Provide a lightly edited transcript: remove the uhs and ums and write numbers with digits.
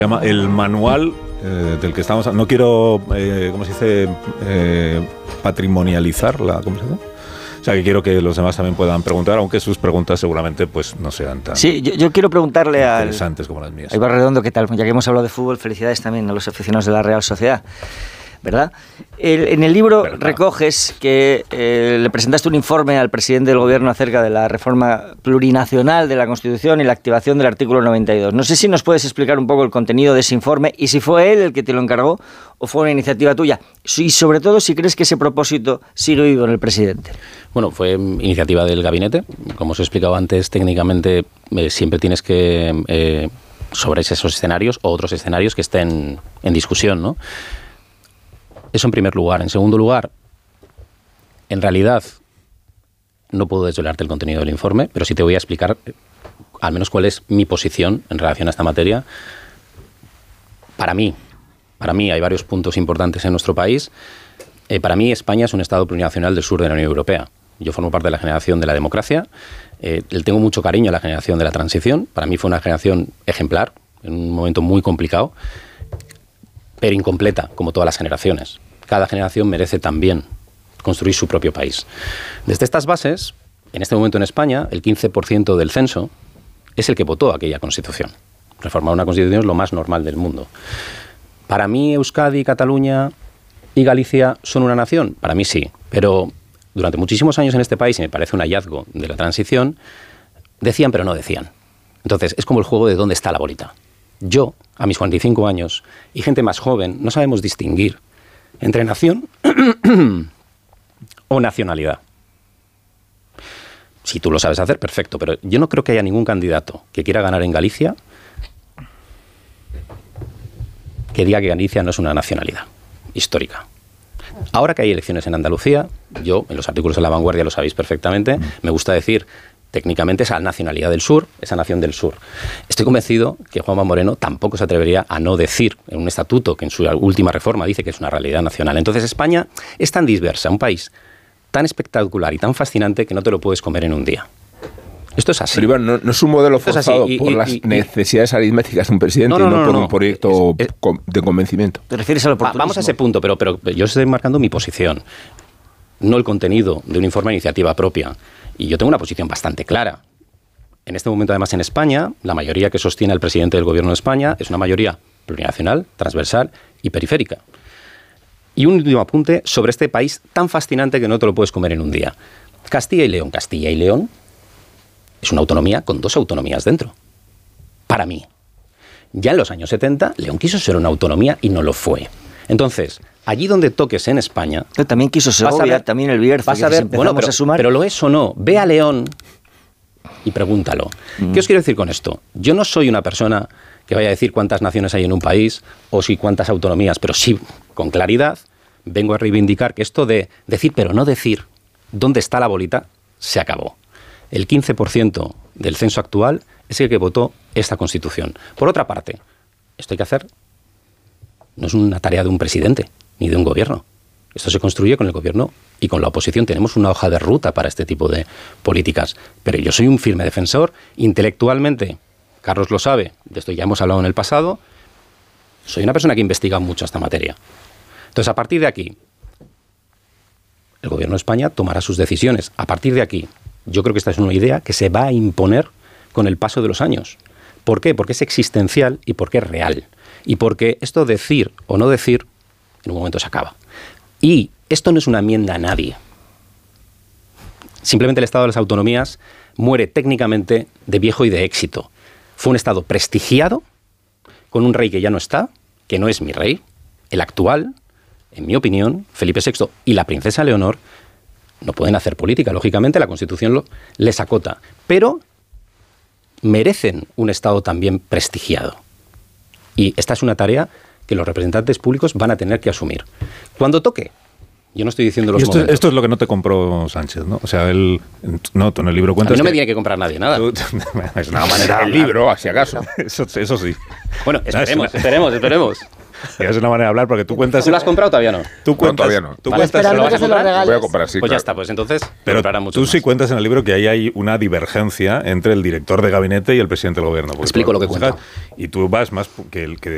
Llama el manual del que estamos... No quiero, ¿cómo se dice? Patrimonializar la conversación. O sea, que quiero que los demás también puedan preguntar, aunque sus preguntas seguramente pues no sean tan yo quiero preguntarle interesantes como las mías. A Ibar Redondo, ¿qué tal? Ya que hemos hablado de fútbol, felicidades también a los aficionados de la Real Sociedad, ¿verdad? En el libro recoges que le presentaste un informe al presidente del gobierno acerca de la reforma plurinacional de la Constitución y la activación del artículo 92. No sé si nos puedes explicar un poco el contenido de ese informe y si fue él el que te lo encargó o fue una iniciativa tuya. Y sobre todo si crees que ese propósito sigue vivo en el presidente. Bueno, fue iniciativa del gabinete. Como os he explicado antes, técnicamente siempre tienes que sobre esos escenarios o otros escenarios que estén en discusión, ¿no? Eso en primer lugar. En segundo lugar, en realidad no puedo desvelarte el contenido del informe, pero sí te voy a explicar al menos cuál es mi posición en relación a esta materia. Para mí hay varios puntos importantes en nuestro país. Para mí España es un Estado plurinacional del sur de la Unión Europea. Yo formo parte de la generación de la democracia. Le tengo mucho cariño a la generación de la transición. Para mí fue una generación ejemplar, en un momento muy complicado, pero incompleta, como todas las generaciones. Cada generación merece también construir su propio país. Desde estas bases, en este momento en España, el 15% del censo es el que votó aquella Constitución. Reformar una Constitución es lo más normal del mundo. Para mí, Euskadi, Cataluña y Galicia son una nación. Para mí sí, pero durante muchísimos años en este país, y me parece un hallazgo de la transición, decían pero no decían. Entonces, es como el juego de dónde está la bolita. Yo, a mis 45 años, y gente más joven, no sabemos distinguir entre nación o nacionalidad. Si tú lo sabes hacer, perfecto, pero yo no creo que haya ningún candidato que quiera ganar en Galicia que diga que Galicia no es una nacionalidad histórica. Ahora que hay elecciones en Andalucía, yo, en los artículos de La Vanguardia lo sabéis perfectamente, me gusta decir técnicamente esa nacionalidad del sur, esa nación del sur. Estoy convencido que Juanma Moreno tampoco se atrevería a no decir en un estatuto que en su última reforma dice que es una realidad nacional. Entonces España es tan diversa, un país tan espectacular y tan fascinante que no te lo puedes comer en un día. Esto es así. Pero Iván, no es un modelo forzado por las necesidades aritméticas de un presidente y no por un proyecto de convencimiento. ¿Te refieres al oportunismo? Vamos a ese punto, pero yo estoy marcando mi posición, no el contenido de un informe de iniciativa propia. Y yo tengo una posición bastante clara. En este momento, además, en España, la mayoría que sostiene al presidente del gobierno de España es una mayoría plurinacional, transversal y periférica. Y un último apunte sobre este país tan fascinante que no te lo puedes comer en un día. Castilla y León. Castilla y León es una autonomía con dos autonomías dentro. Para mí. Ya en los años 70, León quiso ser una autonomía y no lo fue. Entonces, allí donde toques en España... Pero también quiso Segovia, también el Bierzo. Vas a ver, bueno, pero lo es o no. Ve a León y pregúntalo. ¿Qué os quiero decir con esto? Yo no soy una persona que vaya a decir cuántas naciones hay en un país o si cuántas autonomías, pero sí, con claridad, vengo a reivindicar que esto de decir pero no decir dónde está la bolita, se acabó. El 15% del censo actual es el que votó esta Constitución. Por otra parte, esto hay que hacer... No es una tarea de un presidente ni de un gobierno. Esto se construye con el gobierno y con la oposición. Tenemos una hoja de ruta para este tipo de políticas. Pero yo soy un firme defensor. Intelectualmente, Carlos lo sabe, de esto ya hemos hablado en el pasado, soy una persona que investiga mucho esta materia. Entonces, a partir de aquí, el gobierno de España tomará sus decisiones. A partir de aquí, yo creo que esta es una idea que se va a imponer con el paso de los años. ¿Por qué? Porque es existencial y porque es real. Y porque esto decir o no decir, en un momento se acaba. Y esto no es una enmienda a nadie. Simplemente el Estado de las Autonomías muere técnicamente de viejo y de éxito. Fue un Estado prestigiado, con un rey que ya no está, que no es mi rey, el actual, en mi opinión, Felipe VI y la princesa Leonor, no pueden hacer política. Lógicamente la Constitución les acota. Pero merecen un Estado también prestigiado. Y esta es una tarea que los representantes públicos van a tener que asumir. Cuando toque, yo no estoy diciendo los momentos. Esto es lo que no te compró Sánchez, ¿no? O sea, él, no, tú en el libro cuentas... A mí no me tiene que comprar nadie nada. Es una manera de el libro, si acaso. Eso sí. Bueno, esperemos. Es una manera de hablar porque tú cuentas... ¿Tú lo has comprado todavía no? Tú cuentas, todavía no. Tú vale, cuentas... ¿lo vas a comprar? Voy a comprar, sí. Pues claro. ya está, pues entonces... Pero tú sí cuentas en el libro que ahí hay una divergencia entre el director de gabinete y el presidente del gobierno. Explico lo que cuento. Y tú vas más que el que